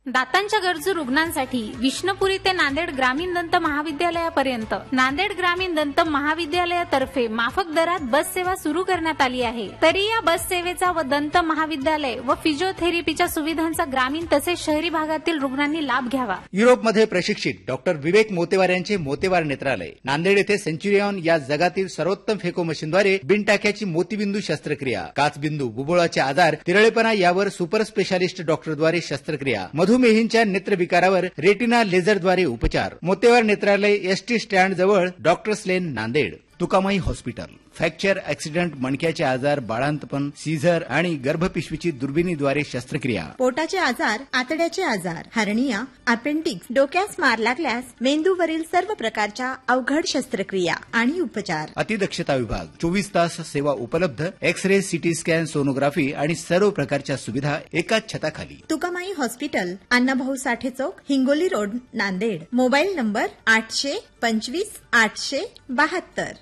दातांच्या गरजू रुग्णांसाठी विष्णुपुरी ते नांदेड ग्रामीण दंत महाविद्यालयापर्यंत नांदेड ग्रामीण दंत महाविद्यालयातर्फे माफक दरात बस सेवा सुरू करण्यात आली आहे. तरी या बस सेवेचा व दंत महाविद्यालय व फिजिओथेरपीच्या सुविधांचा ग्रामीण तसेच शहरी भागातील रुग्णांनी लाभ घ्यावा. युरोपमध्ये प्रशिक्षित डॉक्टर विवेक मोतेवार यांचे मोतेवार नेत्रालय नांदेड येथे सेंच्युरियन या जगातील सर्वोत्तम फेको मशीनद्वारे बिनटाक्याची मोतीबिंदू शस्त्रक्रिया, काचबिंदू, बुबुळाचे आजार, तिरळेपणा यावर सुपर स्पेशालिस्ट डॉक्टरद्वारे शस्त्रक्रिया, मधुमेहींच्या नेत्रविकारावर रेटिना लेझरद्वारे उपचार. मोतेवार नेत्रालय एसटी स्टँड जवळ डॉक्टर्स लेन Nanded. Tukamai hospital fracture, accident, मणक्याचे आजार, बाळांतपण, सीझर आणि गर्भपिशवीची दुर्बिणीद्वारे शस्त्रक्रिया. पोटाचे आजार, आतड्याचे आजार, हर्निया, अपेंडिक्स, डोक्यास मार लागल्यास मेंदूवरील सर्व प्रकारच्या अवघड शस्त्रक्रिया आणि उपचार. अतिदक्षता विभाग 24 तास सेवा उपलब्ध. एक्स-रे, सिटी स्कॅन, सोनोग्राफी आणि सर्व प्रकारच्या सुविधा एकाच छताखाली. तुकामाई हॉस्पिटल, अण्णाभाऊ साठे चौक, Hingoli road, Nanded. Mobile number 825 872.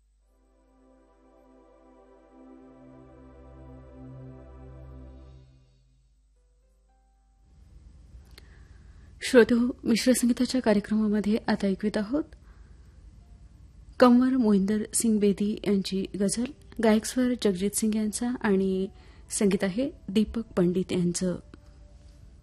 श्रोतो, मिश्र संगीताच्या कार्यक्रमामध्ये आता ऐकवित आहोत कंवर मोहिंदर सिंग बेदी यांची गझल. गायक स्वर जगजित सिंग यांचा आणि संगीत आहे दीपक पंडित यांचं.